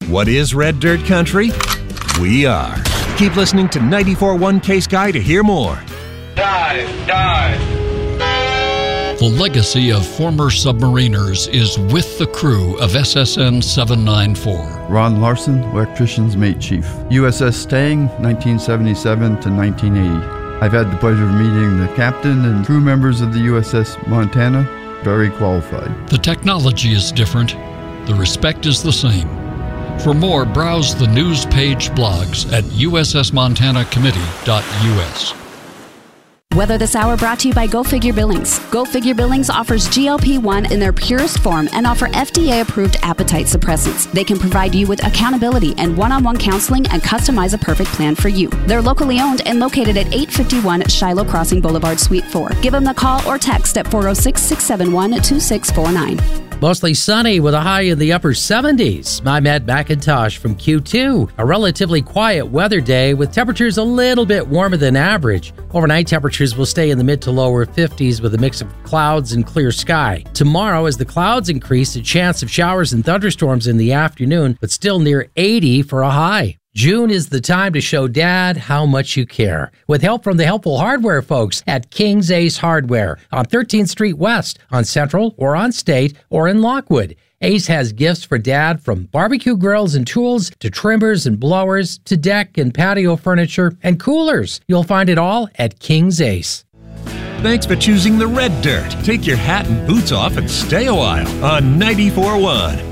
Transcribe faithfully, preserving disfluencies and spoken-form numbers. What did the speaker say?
What is Red Dirt Country? We are. Keep listening to ninety-four point one K Sky to hear more. Dive, dive. The legacy of former submariners is with the crew of S S N seven ninety-four. Ron Larson, Electrician's Mate Chief. U S S Stang, nineteen seventy-seven to nineteen eighty. I've had the pleasure of meeting the captain and crew members of the U S S Montana. Very qualified. The technology is different. The respect is the same. For more, browse the news page blogs at U S S Montana Committee dot U S. Weather This Hour brought to you by Go Figure Billings. Go Figure Billings offers G L P one in their purest form and offer F D A-approved appetite suppressants. They can provide you with accountability and one-on-one counseling and customize a perfect plan for you. They're locally owned and located at eight fifty-one Shiloh Crossing Boulevard, Suite four. Give them a call or text at four oh six, six seven one, two six four nine. Mostly sunny with a high in the upper seventies. I'm Ed McIntosh from Q two. A relatively quiet weather day with temperatures a little bit warmer than average. Overnight temperatures will stay in the mid to lower fifties with a mix of clouds and clear sky. Tomorrow, as the clouds increase, a chance of showers and thunderstorms in the afternoon, but still near eighty for a high. June is the time to show Dad how much you care. With help from the helpful hardware folks at King's Ace Hardware on thirteenth Street West, on Central or on State or in Lockwood. Ace has gifts for Dad, from barbecue grills and tools to trimmers and blowers to deck and patio furniture and coolers. You'll find it all at King's Ace. Thanks for choosing the Red Dirt. Take your hat and boots off and stay a while on ninety-four point one.